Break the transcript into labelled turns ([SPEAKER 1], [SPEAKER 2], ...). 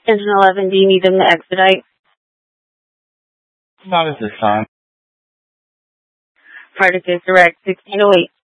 [SPEAKER 1] Engine 11, do you need them to expedite?
[SPEAKER 2] Not at this time.
[SPEAKER 1] Particle direct 1608.